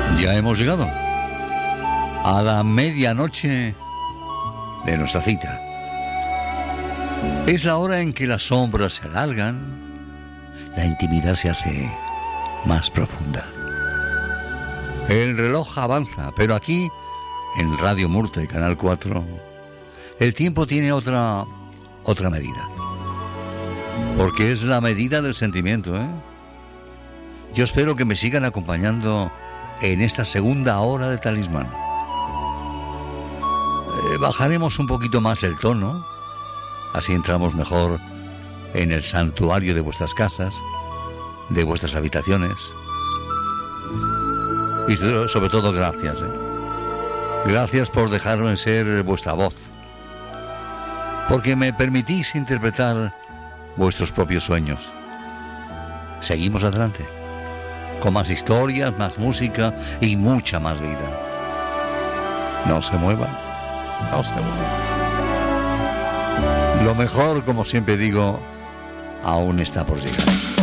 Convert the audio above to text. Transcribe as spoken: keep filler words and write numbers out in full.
Ya hemos llegado a la medianoche de nuestra cita. Es la hora en que las sombras se alargan, la intimidad se hace más profunda. El reloj avanza, pero aquí, en Radio Murta y Canal cuatro, el tiempo tiene otra, otra medida. Porque es la medida del sentimiento, ¿eh? Yo espero que me sigan acompañando en esta segunda hora de Talismán. Eh, bajaremos un poquito más el tono, así entramos mejor en el santuario de vuestras casas, de vuestras habitaciones. Y sobre todo gracias, ¿eh? Gracias por dejarme ser vuestra voz, porque me permitís interpretar vuestros propios sueños. Seguimos adelante, con más historias, más música y mucha más vida. No se muevan, no se muevan. Lo mejor, como siempre digo, aún está por llegar.